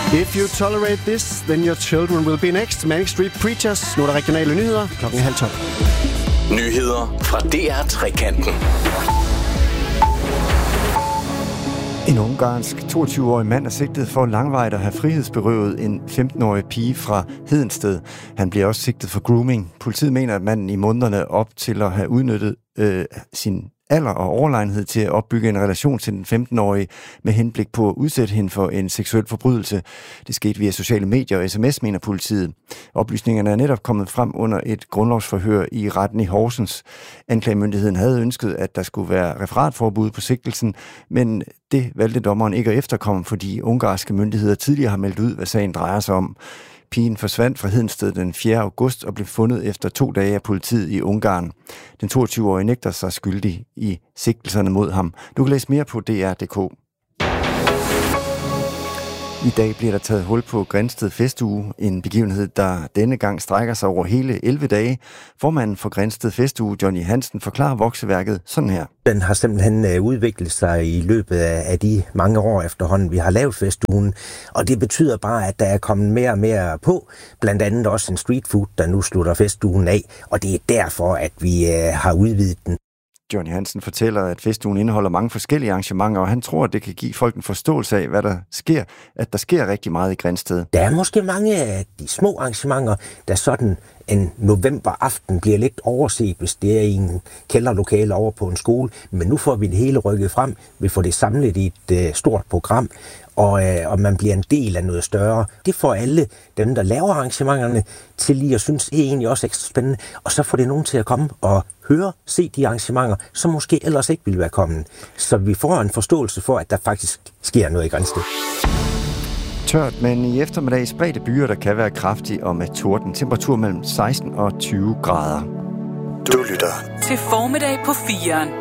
If you tolerate this, then your children will be next. Manic Street Preachers. Nu er der regionale nyheder. 11:30. Nyheder fra DR-trekanten. En ungarsk 22-årig mand er sigtet for langvejt at have frihedsberøvet en 15-årig pige fra Hedensted. Han bliver også sigtet for grooming. Politiet mener, at manden i månederne op til at have udnyttet sin alder og overlegenhed til at opbygge en relation til den 15-årige med henblik på at udsætte hende for en seksuel forbrydelse. Det skete via sociale medier og sms, mener politiet. Oplysningerne er netop kommet frem under et grundlovsforhør i retten i Horsens. Anklagemyndigheden havde ønsket, at der skulle være referatforbud på sigtelsen, men det valgte dommeren ikke at efterkomme, fordi ungarske myndigheder tidligere har meldt ud, hvad sagen drejer sig om. Pigen forsvandt fra Hedensted den 4. august og blev fundet efter 2 dage af politiet i Ungarn. Den 22-årige nægter sig skyldig i sigtelserne mod ham. Du kan læse mere på dr.dk. I dag bliver der taget hul på Grindsted Festuge, en begivenhed, der denne gang strækker sig over hele 11 dage. Formanden for Grindsted Festuge, Johnny Hansen, forklarer vokseværket sådan her. Den har simpelthen udviklet sig i løbet af de mange år efterhånden, vi har lavet festugen, og det betyder bare, at der er kommet mere og mere på, blandt andet også en street food, der nu slutter festugen af, og det er derfor, at vi har udvidet den. Johnny Hansen fortæller, at festugen indeholder mange forskellige arrangementer, og han tror, at det kan give folk en forståelse af, hvad der sker, at der sker rigtig meget i Grindsted. Der er måske mange af de små arrangementer, der sådan en novemberaften bliver lidt overset, hvis det er i en kælderlokale over på en skole, men nu får vi det hele rykket frem, vi får det samlet i et stort program, og man bliver en del af noget større. Det får alle dem, der laver arrangementerne, til lige at synes, det er egentlig også ekstra spændende, og så får det nogen til at komme og høre, se de arrangementer, som måske ellers ikke ville være kommet. Så vi får en forståelse for, at der faktisk sker noget i Grindsted. Tørt, men i eftermiddag spredte byer, der kan være kraftig og med torden. Temperatur mellem 16 og 20 grader. Du lytter til Formiddag på 4'eren.